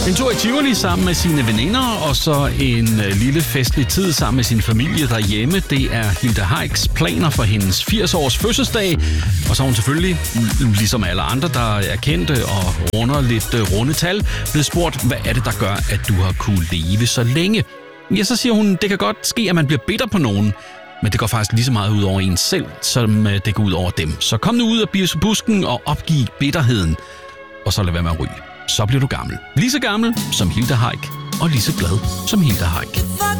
En tur i Tivoli sammen med sine veninder, og så en lille festlig tid sammen med sin familie derhjemme. Det er Hilda Heiks planer for hendes 80-års fødselsdag. Og så er hun selvfølgelig, ligesom alle andre, der er kendte og runder lidt runde tal, blevet spurgt, hvad er det, der gør, at du har kunne leve så længe? Ja, så siger hun, det kan godt ske, at man bliver bitter på nogen, men det går faktisk lige så meget ud over en selv, som det går ud over dem. Så kom nu ud af busken og opgiv bitterheden, og så lad være med at ryge. Så bliver du gammel. Lige så gammel som Hilda Heik, og lige så glad som Hilda Heik.